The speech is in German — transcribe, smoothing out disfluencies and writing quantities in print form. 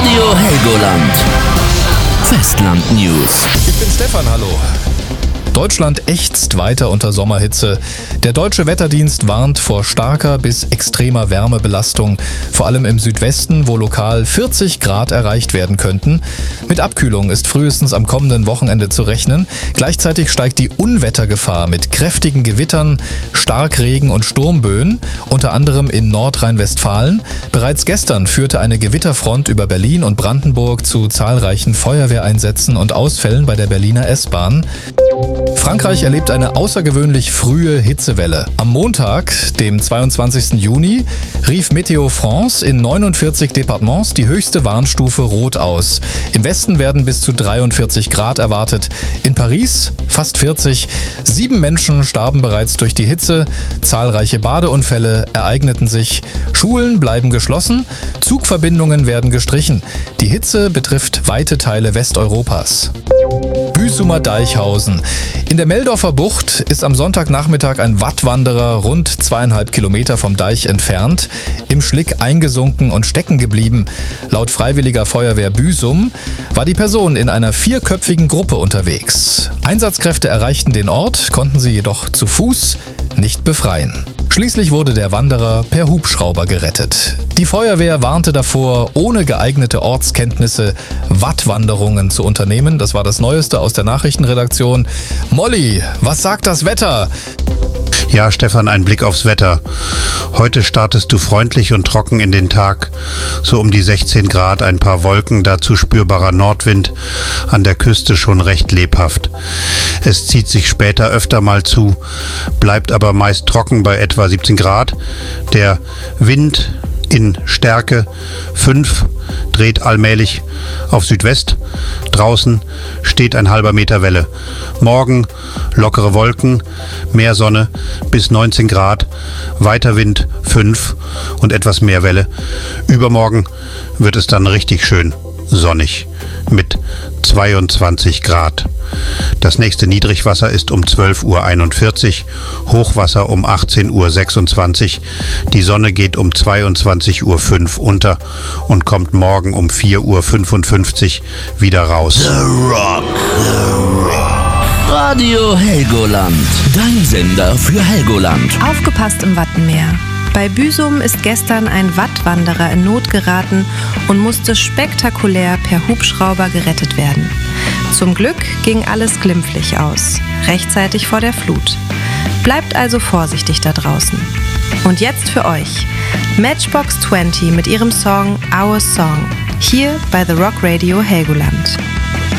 Radio Helgoland. Festland News. Ich bin Stefan, hallo. Deutschland ächzt weiter unter Sommerhitze. Der Deutsche Wetterdienst warnt vor starker bis extremer Wärmebelastung, vor allem im Südwesten, wo lokal 40 Grad erreicht werden könnten. Mit Abkühlung ist frühestens am kommenden Wochenende zu rechnen. Gleichzeitig steigt die Unwettergefahr mit kräftigen Gewittern, Starkregen und Sturmböen, unter anderem in Nordrhein-Westfalen. Bereits gestern führte eine Gewitterfront über Berlin und Brandenburg zu zahlreichen Feuerwehreinsätzen und Ausfällen bei der Berliner S-Bahn. Frankreich erlebt eine außergewöhnlich frühe Hitzewelle. Am Montag, dem 22. Juni, rief Météo France in 49 Departements die höchste Warnstufe Rot aus. Im Westen werden bis zu 43 Grad erwartet. In Paris fast 40. 7 Menschen starben bereits durch die Hitze. Zahlreiche Badeunfälle ereigneten sich. Schulen bleiben geschlossen. Zugverbindungen werden gestrichen. Die Hitze betrifft weite Teile Westeuropas. Büsumer Deichhausen. In der Meldorfer Bucht ist am Sonntagnachmittag ein Wattwanderer rund 2,5 Kilometer vom Deich entfernt im Schlick eingesunken und stecken geblieben. Laut Freiwilliger Feuerwehr Büsum war die Person in einer 4-köpfigen Gruppe unterwegs. Einsatzkräfte erreichten den Ort, konnten sie jedoch zu Fuß nicht befreien. Schließlich wurde der Wanderer per Hubschrauber gerettet. Die Feuerwehr warnte davor, ohne geeignete Ortskenntnisse Wattwanderungen zu unternehmen. Das war das Neueste aus der Nachrichtenredaktion. Molly, was sagt das Wetter? Ja, Stefan, ein Blick aufs Wetter. Heute startest du freundlich und trocken in den Tag. So um die 16 Grad, ein paar Wolken, dazu spürbarer Nordwind, an der Küste schon recht lebhaft. Es zieht sich später öfter mal zu, bleibt aber meist trocken bei etwa 17 Grad. Der Wind in Stärke 5 dreht allmählich auf Südwest. Draußen steht ein halber Meter Welle. Morgen lockere Wolken, mehr Sonne bis 19 Grad, weiter Wind 5 und etwas mehr Welle. Übermorgen wird es dann richtig schön sonnig mit 22 Grad. Das nächste Niedrigwasser ist um 12:41 Uhr, Hochwasser um 18:26 Uhr. Die Sonne geht um 22:05 Uhr unter und kommt morgen um 4:55 Uhr wieder raus. The Rock. Radio Helgoland. Dein Sender für Helgoland. Aufgepasst im Wattenmeer. Bei Büsum ist gestern ein Wattwanderer in Not geraten und musste spektakulär per Hubschrauber gerettet werden. Zum Glück ging alles glimpflich aus, rechtzeitig vor der Flut. Bleibt also vorsichtig da draußen. Und jetzt für euch Matchbox 20 mit ihrem Song Our Song, hier bei The Rock Radio Helgoland.